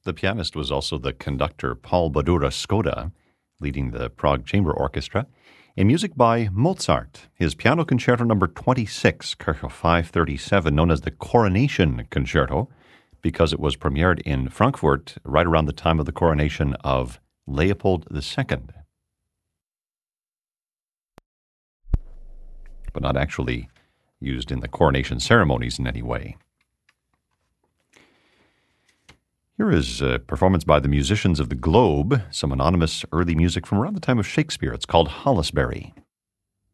The pianist was also the conductor Paul Badura Skoda, leading the Prague Chamber Orchestra. In music by Mozart, his Piano Concerto No. 26, Kirchhoff 537, known as the Coronation Concerto, because it was premiered in Frankfurt right around the time of the coronation of Leopold II, but not actually used in the coronation ceremonies in any way. Here is a performance by the Musicians of the Globe, some anonymous early music from around the time of Shakespeare. It's called Hollisbury.